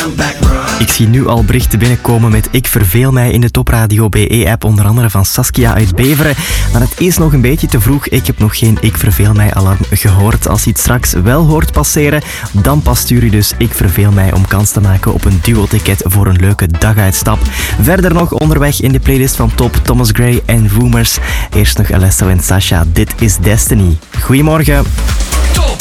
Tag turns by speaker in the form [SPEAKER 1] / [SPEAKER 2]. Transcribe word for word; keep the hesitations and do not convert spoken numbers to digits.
[SPEAKER 1] Ik zie nu al berichten binnenkomen met Ik verveel mij in de Top Radio B E-app, onder andere van Saskia uit Beveren. Maar het is nog een beetje te vroeg. Ik heb nog geen Ik verveel mij alarm gehoord. Als je het straks wel hoort passeren, dan pas stuur je dus Ik verveel mij om kans te maken op een duo-ticket voor een leuke daguitstap. Verder nog onderweg in de playlist van Top, Thomas Gray en Rumors. Eerst nog Alesso en Sasha, Dit is Destiny. Goedemorgen.